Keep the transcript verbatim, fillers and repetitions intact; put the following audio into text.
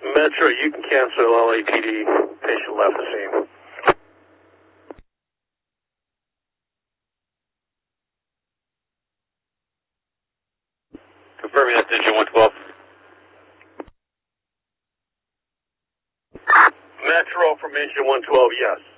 Metro, you can cancel L A P D. Patient left the scene. Confirming that's engine one twelve. Metro from engine one twelve, yes.